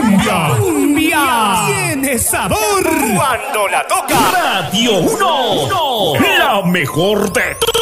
cumbia tiene sabor cuando la toca Radio 1, la mejor de